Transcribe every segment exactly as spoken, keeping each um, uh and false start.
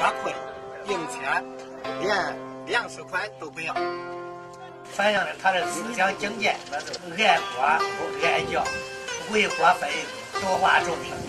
八块，并且连粮食款都不要。 反映了他的思想境界，那是爱国爱教，为国分多花重金。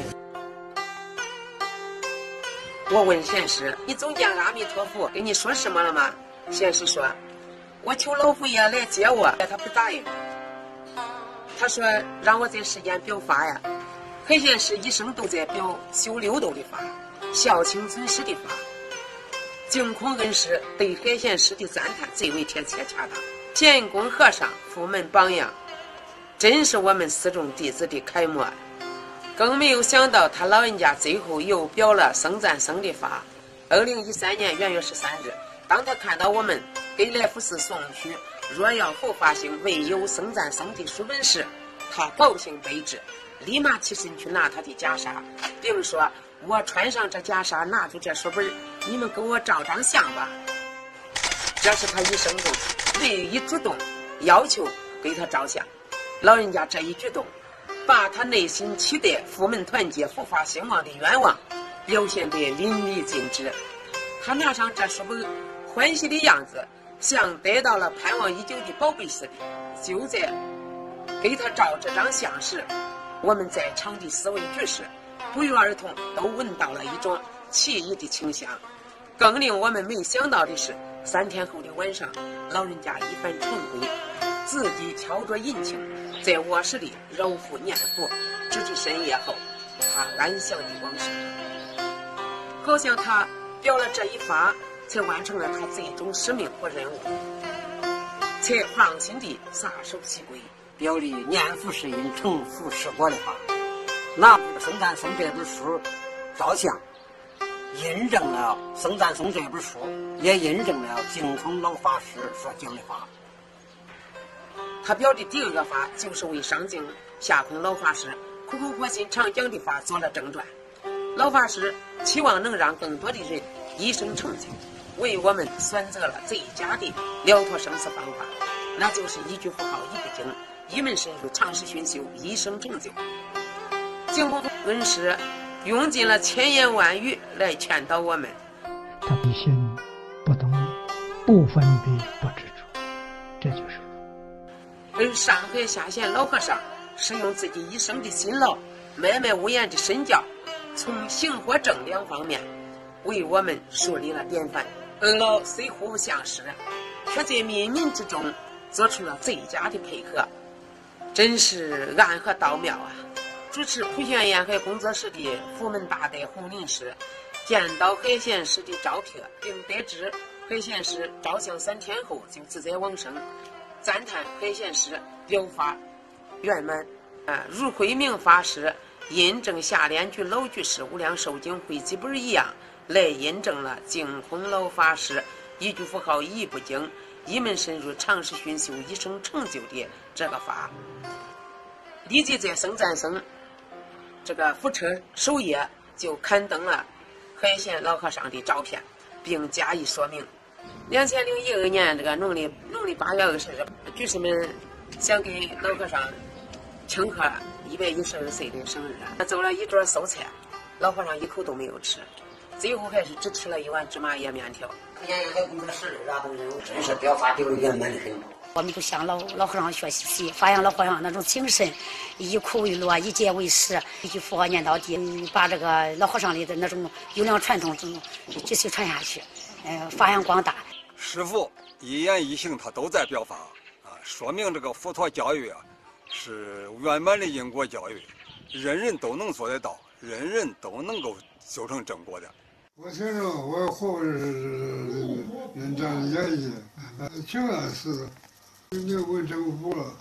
我问贤师：“你总见阿弥陀佛跟你说什么了吗？”贤师说：“我求老佛爷来接我，他不答应。他说让我在世间表法呀。海贤师一生都在表修六度的法，孝亲尊师的法。净空恩师对海贤师的赞叹最为贴切恰当。建功和尚佛门榜样，真是我们四众弟子的楷模。更没有想到他老人家最后又表了僧赞僧的法。二零一三年元月十三日，当他看到我们给来福寺送去若要后发行唯有僧赞僧的书本时，他高兴悲之，立马起身去拿他的袈裟，并说：“我穿上这袈裟，拿出这书本，你们给我照张相吧。”这是他一生中唯一主动要求给他照相。老人家这一举动，把他内心期待佛门团结、佛法兴旺的愿望表现得淋漓尽致。他拿上这书本，欢喜的样子像得到了盼望已久的宝贝似的。就在给他照这张相时，我们在场的四位居士不约而同都闻到了一种奇异的清香。更令我们没想到的是，三天后的晚上，老人家一番晨归，自己敲着引磬，在卧室里揉腹念佛，直至深夜后，他安详的往生。好像他表了这一法，才完成了他最终使命和任务，才放心地撒手西归， 表里念佛是因，成佛是果的法。拿《僧赞僧》这本书照相，印证了《僧赞僧》这本书，也印证了净空老法师所讲的法。 他表的第二个法，就是为上净下空老法师苦口婆心常讲的法做了正传。老法师期望能让更多的人一生成就，为我们选择了最佳的了脱生死方法，那就是一句佛号一部经，一门深入，长时熏修，一生成就。净空恩师用尽了千言万语来劝导我们。 他的心不动，不分别，不执着，这就是佛。 而上海下县老和尚是用自己一生的辛劳，脉脉无言的身教，从行和正两方面为我们树立了典范。二老虽互不相识，却在冥冥之中做出了最佳的配合，真是暗合道妙啊！主持普贤沿海工作室的佛门大德洪林师见到海贤师的照片，并得知海贤师照相三天后就自在往生，赞叹海贤师表法圆满。啊，如慧明法师印证下联居老居士无量寿经汇集本一样，来印证了净空老法师一句佛号一部经，一门深入，长时熏修，一生成就的这个法。立即在僧赞僧这个佛车首页就刊登了海贤老和尚的照片，并加以说明。两千零一二年这个农历农历八月二十日，居士们想给老和尚庆贺一百一十二岁的生日，做了一桌素菜，老和尚一口都没有吃，最后还是只吃了一碗芝麻叶面条。 沿海工作室然后真是表法丢圆满的很。 我们就向老老和尚学习，发扬老和尚那种精神，以苦为乐，以戒为师，一句佛号念到底，把这个老和尚里的那种优良传统继续传下去，呃，发扬光大。 师父一言一行他都在表法啊，说明这个佛陀教育啊是圆满的因果教育，人人都能做得到，人人都能够修成正果的。 我听着我后人人这样演绎，挺安似的。你问政府了，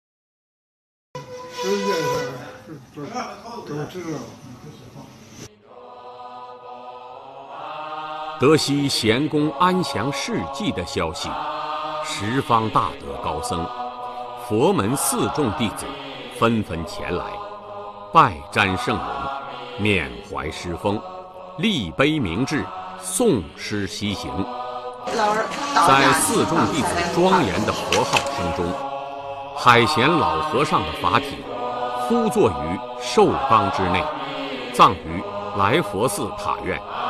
世界上都都知道。 得悉贤公安详事迹的消息，十方大德高僧、佛门四众弟子纷纷前来，拜瞻圣容，缅怀师风，立碑铭志，诵诗西行。在四众弟子庄严的佛号声中，海贤老和尚的法体敷坐于寿冈之内，葬于来佛寺塔院。